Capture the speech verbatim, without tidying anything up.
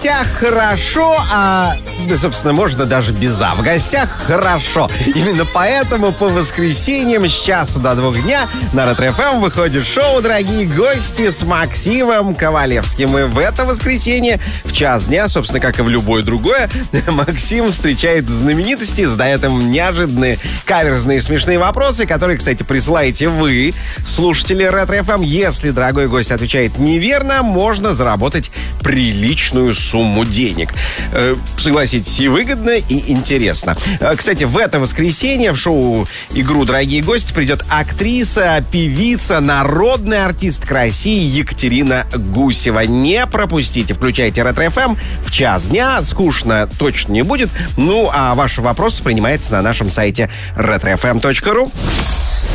гостях хорошо, а, да, собственно, можно даже без «а». В гостях хорошо. Именно поэтому по воскресеньям с часу до двух дня на Ретро-эф эм выходит шоу «Дорогие гости» с Максимом Ковалевским. И в это воскресенье в час дня, собственно, как и в любое другое, Максим встречает знаменитостей, задает им неожиданные, каверзные, смешные вопросы, которые, кстати, присылаете вы, слушатели Ретро-эф эм. Если дорогой гость отвечает неверно, можно заработать приличную сумму денег. Э, согласитесь, и выгодно, и интересно. Э, кстати, в это воскресенье в шоу «Игру Дорогие гости» придет актриса, певица, народная артистка России Екатерина Гусева. Не пропустите, включайте Ретро-эф эм в час дня. Скучно точно не будет. Ну, а ваши вопросы принимаются на нашем сайте ретро эф эм точка ру.